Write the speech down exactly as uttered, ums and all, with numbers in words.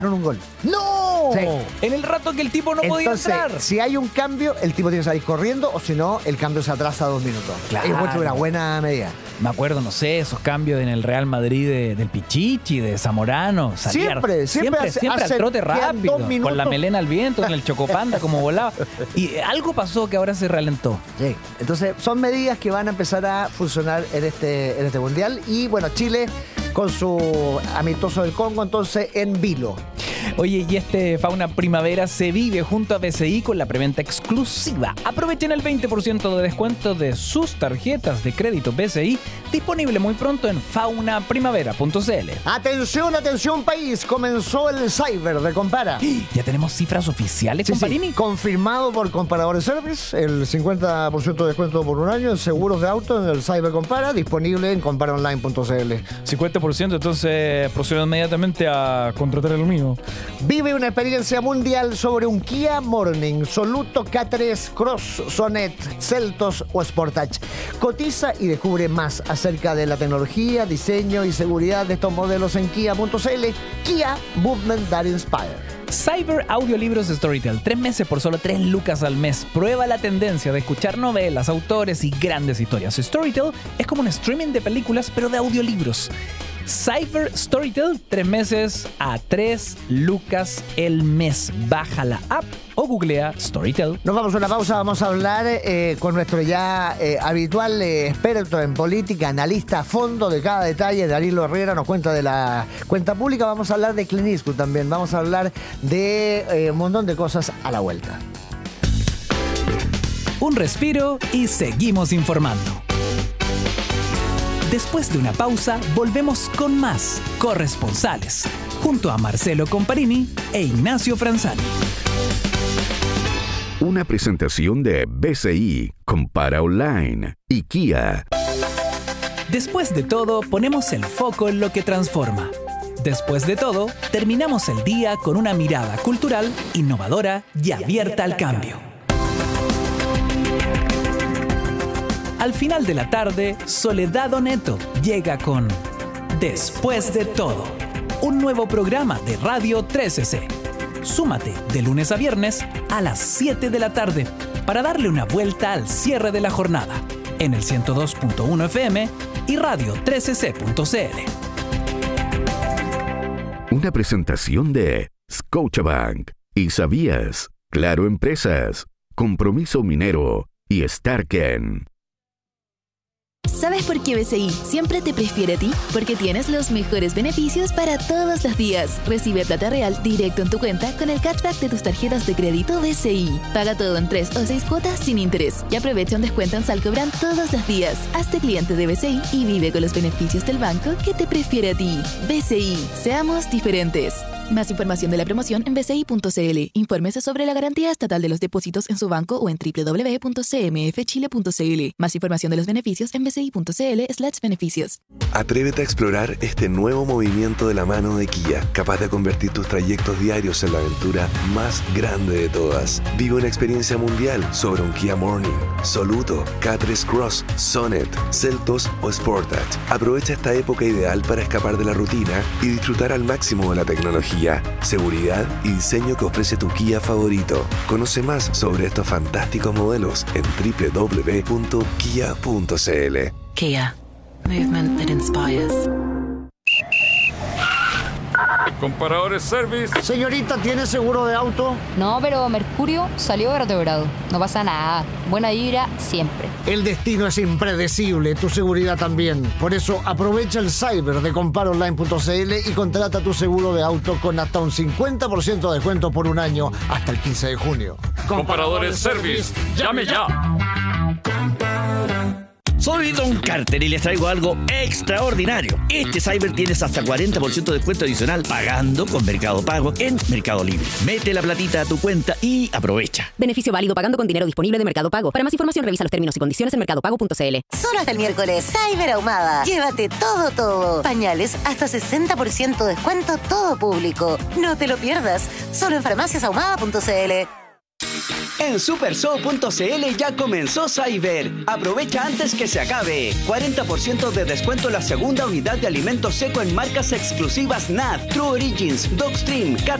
un gol. ¡No! Sí. En el rato que el tipo no Entonces, podía entrar. si hay un cambio, el tipo tiene que salir corriendo, o si no, el cambio se atrasa dos minutos. Claro. Es mucho una buena medida. Me acuerdo, no sé, esos cambios en el Real Madrid de, del Pichichi, de Zamorano. Salía, Siempre, siempre siempre, hace- siempre al hace- trote quedan rápido, dos minutos. con la melena al viento, con el chocopanda como volaba. Y algo pasó que ahora se ralentó. Sí. Entonces, son medidas que van a empezar a funcionar en este, en este mundial. Y bueno, Chile con su amistoso del Congo, entonces en vilo. Oye, y este Fauna Primavera se vive junto a B C I con la preventa exclusiva. Aprovechen el veinte por ciento de descuento de sus tarjetas de crédito B C I, disponible muy pronto en fauna primavera punto c l. Atención, atención país, comenzó el Cyber de Compara. ¿Ya tenemos cifras oficiales, Sí, sí, comparini? confirmado por Comparadores Service, el cincuenta por ciento de descuento por un año en seguros de auto en el Cyber Compara, disponible en compara online punto c l. cincuenta por ciento, entonces procedo inmediatamente a contratar el mío. Vive una experiencia mundial sobre un Kia Morning, Soluto K tres, Cross, Sonet, Celtos o Sportage. Cotiza y descubre más acerca de la tecnología, diseño y seguridad de estos modelos en kia punto c l. Kia, Movement That Inspire. Cyber Audiolibros Storytel. Tres meses por solo tres lucas al mes. Prueba la tendencia de escuchar novelas, autores y grandes historias. Storytel es como un streaming de películas, pero de audiolibros. Cyber Storytel, tres meses a tres lucas el mes. Baja la app o googlea Storytel. Nos vamos a una pausa, vamos a hablar eh, con nuestro ya eh, habitual eh, experto en política, analista a fondo de cada detalle. Danilo Herrera nos cuenta de la cuenta pública. Vamos a hablar de Clint Eastwood también. Vamos a hablar de eh, un montón de cosas a la vuelta. Un respiro y seguimos informando. Después de una pausa, volvemos con más Corresponsales, junto a Marcelo Comparini e Ignacio Franzani. Una presentación de B C I, Compara Online y Kia. Después de todo, ponemos el foco en lo que transforma. Después de todo, terminamos el día con una mirada cultural, innovadora y abierta al cambio. Al final de la tarde, Soledad Oneto llega con Después de todo, un nuevo programa de Radio trece ce. Súmate de lunes a viernes a las siete de la tarde para darle una vuelta al cierre de la jornada en el ciento dos punto uno F M y radio trece ce punto c l. Una presentación de Scotiabank y Sabías, Claro Empresas, Compromiso Minero y Starken. ¿Sabes por qué B C I siempre te prefiere a ti? Porque tienes los mejores beneficios para todos los días. Recibe plata real directo en tu cuenta con el cashback de tus tarjetas de crédito B C I. Paga todo en tres o seis cuotas sin interés y aprovecha un descuento en Salcobran todos los días. Hazte cliente de B C I y vive con los beneficios del banco que te prefiere a ti. B C I, seamos diferentes. Más información de la promoción en b c i punto c l. Infórmese sobre la garantía estatal de los depósitos en su banco o en doble u doble u doble u punto c m f chile punto c l. Más información de los beneficios en b c i punto c l slash beneficios. Atrévete a explorar este nuevo movimiento de la mano de Kia, capaz de convertir tus trayectos diarios en la aventura más grande de todas. Vive una experiencia mundial sobre un Kia Morning, Soluto, K tres Cross, Sonet, Celtos o Sportage. Aprovecha esta época ideal para escapar de la rutina y disfrutar al máximo de la tecnología, seguridad y diseño que ofrece tu Kia favorito. Conoce más sobre estos fantásticos modelos en doble u doble u doble u punto kia punto c l. Kia. Movement that inspires. Comparadores Service. Señorita, ¿tiene seguro de auto? No, pero Mercurio salió vertebrado. No pasa nada. Buena vibra siempre. El destino es impredecible, tu seguridad también. Por eso aprovecha el Cyber de compara online punto c l y contrata tu seguro de auto con hasta un cincuenta por ciento de descuento por un año hasta el quince de junio. Comparadores Service. Llame ya. Soy Don Carter y les traigo algo extraordinario. Este Cyber tienes hasta cuarenta por ciento de descuento adicional pagando con Mercado Pago en Mercado Libre. Mete la platita a tu cuenta y aprovecha. Beneficio válido pagando con dinero disponible de Mercado Pago. Para más información revisa los términos y condiciones en mercado pago punto c l. Solo hasta el miércoles, Cyber Ahumada. Llévate todo, todo. Pañales hasta sesenta por ciento de descuento todo público. No te lo pierdas. Solo en farmacias ahumada punto c l. En supershow punto c l ya comenzó Cyber. Aprovecha antes que se acabe. cuarenta por ciento de descuento en la segunda unidad de alimentos seco en marcas exclusivas N A D, True Origins, Dogstream, Cat